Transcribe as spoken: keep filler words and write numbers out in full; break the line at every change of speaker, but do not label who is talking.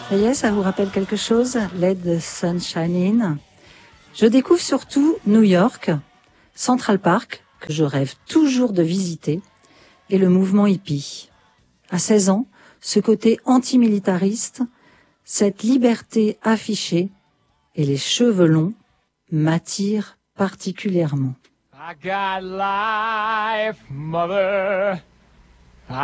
Ça y est, ça vous rappelle quelque chose? Let the sun shine in. Je découvre surtout New York, Central Park, que je rêve toujours de visiter, et le mouvement hippie. À seize ans, ce côté antimilitariste, cette liberté affichée et les cheveux longs m'attirent particulièrement.
I got life, mother.